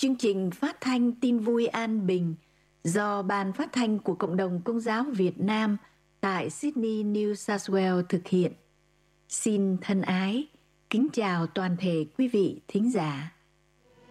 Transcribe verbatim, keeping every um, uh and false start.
Chương trình phát thanh Tin vui An Bình do Ban Phát thanh của Cộng đồng Công giáo Việt Nam tại Sydney, New South Wales thực hiện. Xin thân ái, kính chào toàn thể quý vị thính giả.